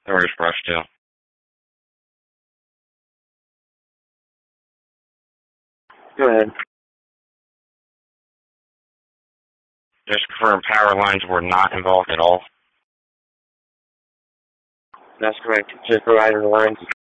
They were just rushed to. Go ahead. Just confirm power lines were not involved at all. That's correct. Just providing the lines